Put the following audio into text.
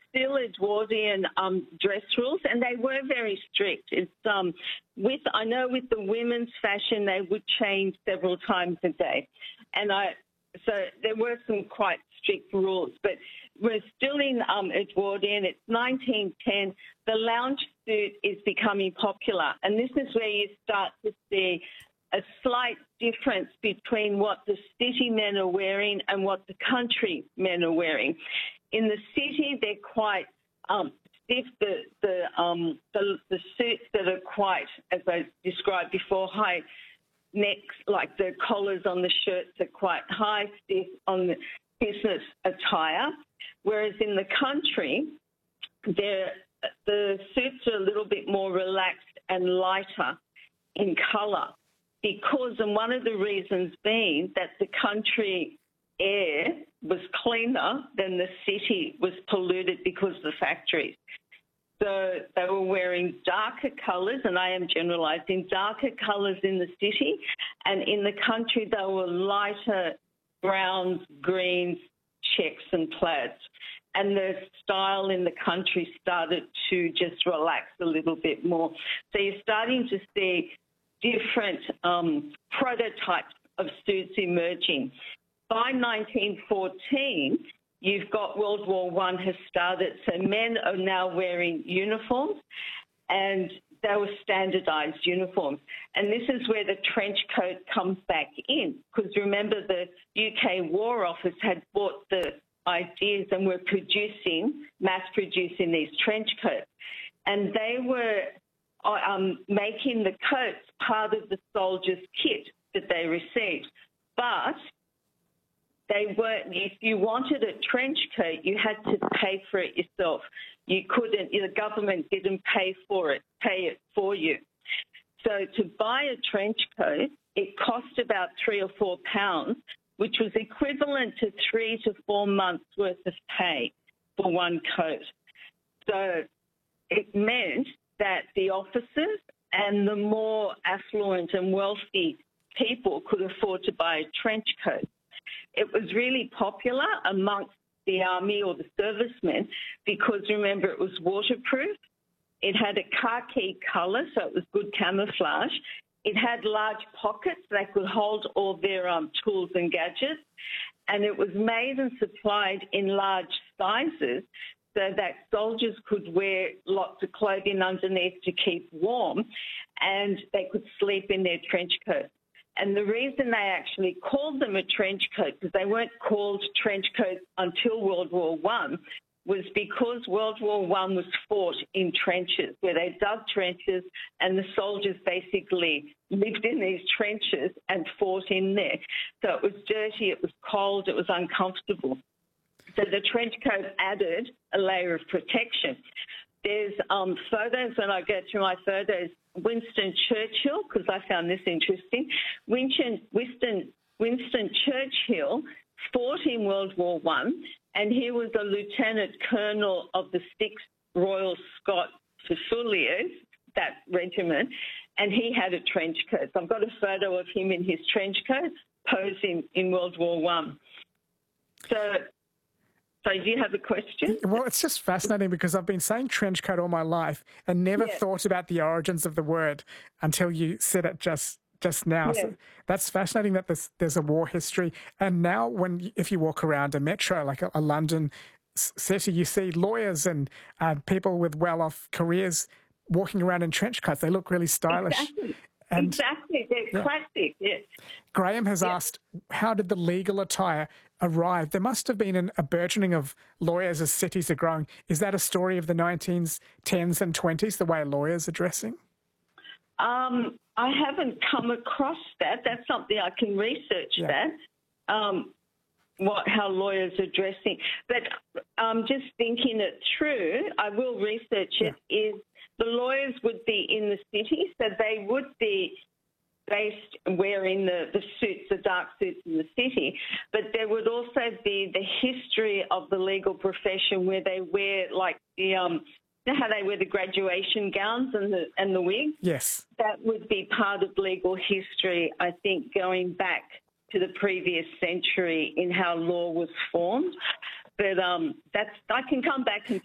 still Edwardian dress rules, and they were very strict. It's I know with the women's fashion, they would change several times a day, and so there were some quite strict rules. But we're still in Edwardian. It's 1910. The lounge suit is becoming popular, and this is where you start to see a slight difference between what the city men are wearing and what the country men are wearing. In the city, they're quite stiff. The suits that are quite, as I described before, high necks, like the collars on the shirts are quite high, stiff on the business attire. Whereas in the country, the suits are a little bit more relaxed and lighter in colour. Because, and one of the reasons being that the country air was cleaner than the city was polluted because of the factories. So they were wearing darker colours, and I am generalising, darker colours in the city, and in the country they were lighter browns, greens, checks and plaids. And the style in the country started to just relax a little bit more. So you're starting to see different prototypes of suits emerging. By 1914, you've got World War I has started, so men are now wearing uniforms, and they were standardised uniforms. And this is where the trench coat comes back in, because remember the UK War Office had bought the ideas and were mass-producing these trench coats. And they were making the coats part of the soldiers' kit that they received. But they weren't, if you wanted a trench coat, you had to pay for it yourself. You couldn't, the government didn't pay it for you. So to buy a trench coat, it cost about £3 or £4, which was equivalent to 3 to 4 months worth of pay for one coat. So it meant that the officers and the more affluent and wealthy people could afford to buy a trench coat. It was really popular amongst the army or the servicemen because, remember, it was waterproof. It had a khaki colour, so it was good camouflage. It had large pockets that could hold all their tools and gadgets, and it was made and supplied in large sizes so that soldiers could wear lots of clothing underneath to keep warm, and they could sleep in their trench coats. And the reason they actually called them a trench coat, because they weren't called trench coats until World War I, was because World War I was fought in trenches, where they dug trenches and the soldiers basically lived in these trenches and fought in there. So it was dirty, it was cold, it was uncomfortable. So the trench coat added a layer of protection. There's photos, when I go through my photos, Winston Churchill, because I found this interesting. Winston Churchill fought in World War I, and he was a lieutenant colonel of the 6th Royal Scots Fusiliers, that regiment, and he had a trench coat. So I've got a photo of him in his trench coat posing in World War I. So do you have a question? Well, it's just fascinating because I've been saying trench coat all my life and never thought about the origins of the word until you said it just now. Yeah. So that's fascinating that there's a war history. And now if you walk around a metro, like a London city, you see lawyers and people with well-off careers walking around in trench coats. They look really stylish. Exactly. They're classic, yes. Graham has asked, how did the legal attire arrive? There must have been a burgeoning of lawyers as cities are growing. Is that a story of the 1910s and 20s, the way lawyers are dressing? I haven't come across that. That's something I can research that, how lawyers are dressing. But just thinking it through, I will research it, is the lawyers would be in the city, so they would be based wearing the suits, the dark suits in the city, but there would also be the history of the legal profession where they wear like the how they wear the graduation gowns and the wigs. Yes, that would be part of legal history, I think, going back to the previous century in how law was formed. But I can come back and